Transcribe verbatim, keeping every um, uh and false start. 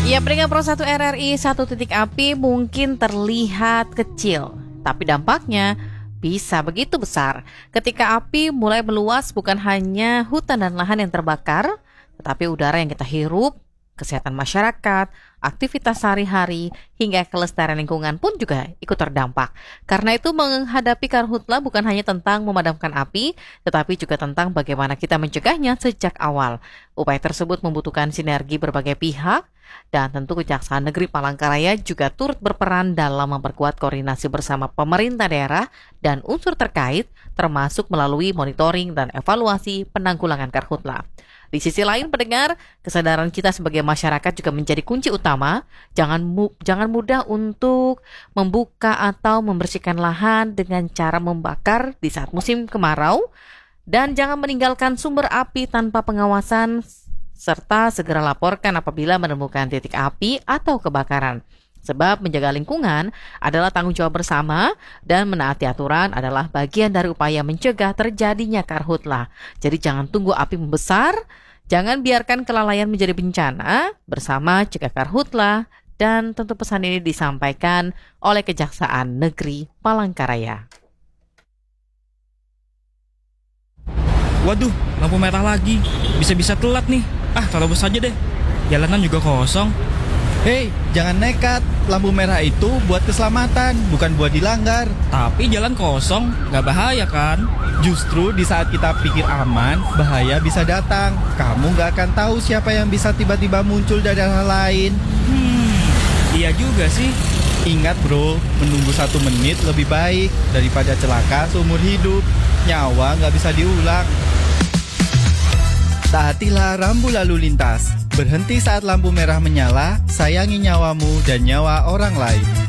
Ya, peringatan Pro satu R R I satu titik api mungkin terlihat kecil, tapi dampaknya bisa begitu besar. Ketika api mulai meluas, bukan hanya hutan dan lahan yang terbakar, tetapi udara yang kita hirup, kesehatan masyarakat, aktivitas sehari-hari, hingga kelestarian lingkungan pun juga ikut terdampak. Karena itu menghadapi karhutla bukan hanya tentang memadamkan api, tetapi juga tentang bagaimana kita mencegahnya sejak awal. Upaya tersebut membutuhkan sinergi berbagai pihak, dan tentu Kejaksaan Negeri Palangkaraya juga turut berperan dalam memperkuat koordinasi bersama pemerintah daerah dan unsur terkait, termasuk melalui monitoring dan evaluasi penanggulangan karhutla. Di sisi lain, pendengar, kesadaran kita sebagai masyarakat juga menjadi kunci utama. Jangan mu, jangan mudah untuk membuka atau membersihkan lahan dengan cara membakar di saat musim kemarau, dan jangan meninggalkan sumber api tanpa pengawasan, serta segera laporkan apabila menemukan titik api atau kebakaran. Sebab menjaga lingkungan adalah tanggung jawab bersama, dan menaati aturan adalah bagian dari upaya mencegah terjadinya karhutla. Jadi jangan tunggu api membesar, jangan biarkan kelalaian menjadi bencana, bersama cegah karhutla, dan tentu pesan ini disampaikan oleh Kejaksaan Negeri Palangkaraya. Waduh, lampu merah lagi. Bisa-bisa telat nih. Ah, terobos saja deh. Jalanan juga kosong. Hei, jangan nekat. Lampu merah itu buat keselamatan, bukan buat dilanggar. Tapi jalan kosong, gak bahaya kan? Justru di saat kita pikir aman, bahaya bisa datang. Kamu gak akan tahu siapa yang bisa tiba-tiba muncul dari hal lain. Hmm, iya juga sih. Ingat bro, menunggu satu menit lebih baik daripada celaka seumur hidup. Nyawa gak bisa diulang. Taatilah rambu lalu lintas. Berhenti saat lampu merah menyala, sayangi nyawamu dan nyawa orang lain.